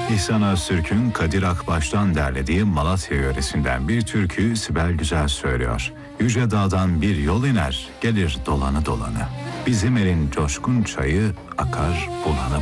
İhsan Öztürk'ün Kadir Akbaş'tan derlediği Malatya yöresinden bir türkü Sibel Güzel söylüyor. Yüce dağdan bir yol iner, gelir dolanı dolanı. Bizim elin coşkun çayı akar bulanı